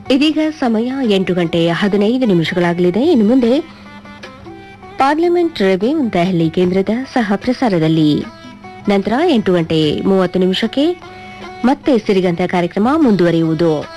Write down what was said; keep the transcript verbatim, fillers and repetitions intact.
ಇದೀಗ ಸಮಯ ಎಂಟು ಗಂಟೆ ಹದಿನೈದು ನಿಮಿಷಗಳಾಗಲಿದೆ. ಇನ್ನು ಮುಂದೆ ಪಾರ್ಲಿಮೆಂಟ್ ರಿವ್ಯೂ ದೆಹಲಿ ಕೇಂದ್ರದ ಸಹ ಪ್ರಸಾರದಲ್ಲಿ. ನಂತರ ಎಂಟು ಗಂಟೆ ಮೂವತ್ತು ನಿಮಿಷಕ್ಕೆ ಮತ್ತೆ ಸಿರಿಗಂಧ ಕಾರ್ಯಕ್ರಮ ಮುಂದುವರಿಯುವುದು.